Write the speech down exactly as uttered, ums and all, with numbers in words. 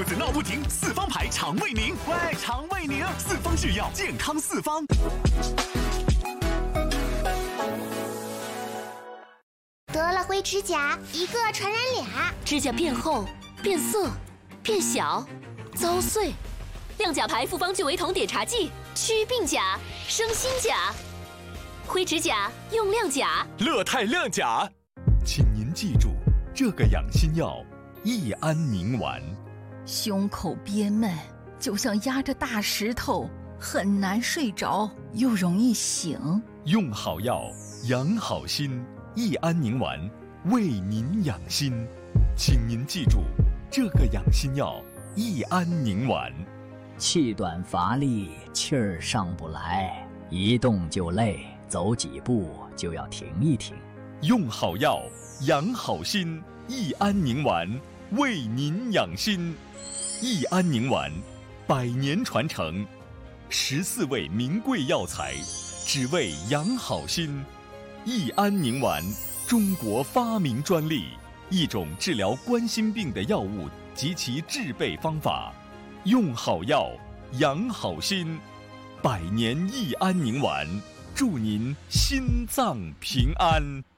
子闹不停，四方牌肠胃宁。喂，肠胃宁，四方制药，健康四方。 得了灰指甲，一个传染俩， 指甲变厚、变色、变小、遭碎。亮甲牌复方聚维酮碘茶剂，祛病甲，生新甲。灰指甲用亮甲， 乐泰亮甲。请您记住这个养心药：益安宁丸。 胸口憋闷，就像压着大石头，很难睡着，又容易醒。 用好药，养好心。益安宁丸为您养心，请您记住这个养心药：益安宁丸。 气短乏力，气儿上不来，一动就累，走几步就要停一停。 用好药，养好心。益安宁丸为您养心。益安宁丸，百年传承，十四味名贵药材，只为养好心。益安宁丸，中国发明专利，一种治疗冠心病的药物及其制备方法。用好药，养好心。百年益安宁丸，祝您心脏平安。